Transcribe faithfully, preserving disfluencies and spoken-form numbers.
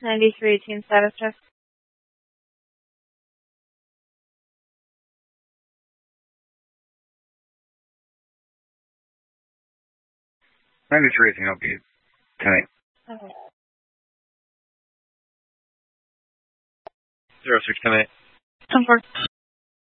ninety-three eighteen status check. ninety-three eighteen, I'll be ten eight. Okay. zero six ten eight. ten four.